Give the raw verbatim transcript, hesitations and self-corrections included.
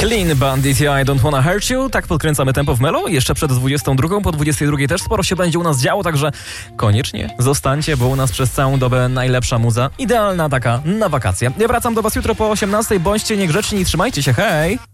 Clean Bandit, I Don't Wanna Hurt You. Tak podkręcamy tempo w Melo. Jeszcze przed dwudziestą drugą, po dwudziestej drugiej też sporo się będzie u nas działo, także koniecznie zostańcie, bo u nas przez całą dobę najlepsza muza. Idealna taka na wakacje. Ja wracam do was jutro po osiemnastej. Bądźcie niegrzeczni i trzymajcie się, hej!